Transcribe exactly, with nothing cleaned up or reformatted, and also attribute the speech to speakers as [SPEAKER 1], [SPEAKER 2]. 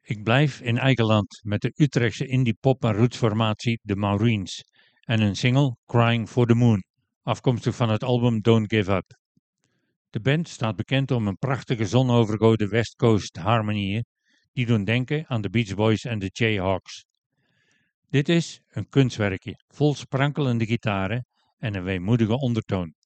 [SPEAKER 1] Ik blijf in eigen land met de Utrechtse indie pop en rootsformatie The Maureen's en hun single Crying for the Moon, afkomstig van het album Don't Give Up. De band staat bekend om een prachtige zonovergoten West Coast harmonieën die doen denken aan de Beach Boys en de Jayhawks. Dit is een kunstwerkje, vol sprankelende gitaren en een weemoedige ondertoon.